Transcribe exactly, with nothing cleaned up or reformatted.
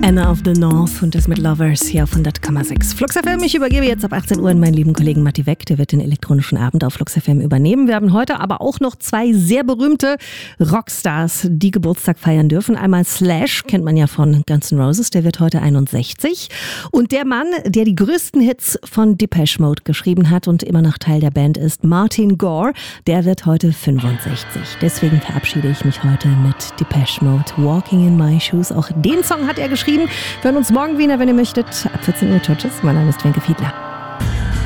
Anna of the North und das mit Lovers hier auf hundert Komma sechs. Flux F M, ich übergebe jetzt ab achtzehn Uhr an meinen lieben Kollegen Matti Weck. Der wird den elektronischen Abend auf Flux F M übernehmen. Wir haben heute aber auch noch zwei sehr berühmte Rockstars, die Geburtstag feiern dürfen. Einmal Slash, kennt man ja von Guns N' Roses, der wird heute einundsechzig. Und der Mann, der die größten Hits von Depeche Mode geschrieben hat und immer noch Teil der Band ist, Martin Gore, der wird heute fünfundsechzig. Deswegen verabschiede ich mich heute mit Depeche Mode, Walking in My Shoes. Auch den Song hat er geschrieben. Wir hören uns morgen wieder, wenn ihr möchtet. Ab vierzehn Uhr. Tschüss, mein Name ist Wenke Fiedler.